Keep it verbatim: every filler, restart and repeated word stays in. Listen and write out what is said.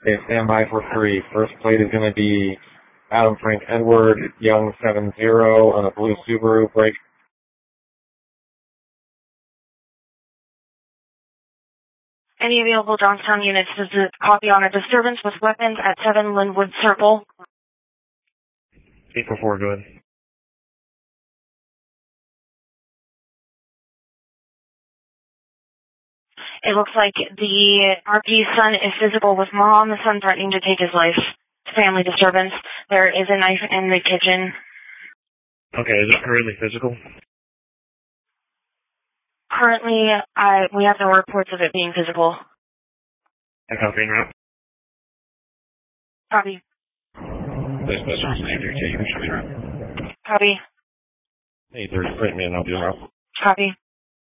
Okay, stand by for three. First plate is going to be Adam Frank Edward, Young seven zero on a blue Subaru, break. Any available Johnstown units, this is a copy on a disturbance with weapons at seven Linwood Circle. eight four four, go ahead. It looks like the R P's son is physical with mom, the son threatening to take his life. Family disturbance. There is a knife in the kitchen. Okay, is it currently physical? Currently, I, we have no reports of it being physical. I copy en route. Copy. Copy. Hey, there's print man, I'll be en route. Copy.